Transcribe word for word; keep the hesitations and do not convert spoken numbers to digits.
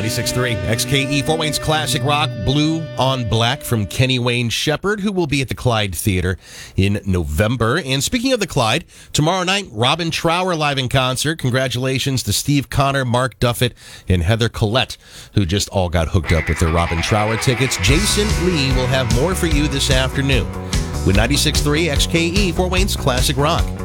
ninety-six point three X K E, Fort Wayne's classic rock, Blue on Black from Kenny Wayne Shepherd, who will be at the Clyde Theater in November. And speaking of the Clyde, tomorrow night, Robin Trower live in concert. Congratulations to Steve Connor, Mark Duffett, and Heather Collette, who just all got hooked up with their Robin Trower tickets. Jason Lee will have more for you this afternoon with ninety-six point three X K E, Fort Wayne's classic rock.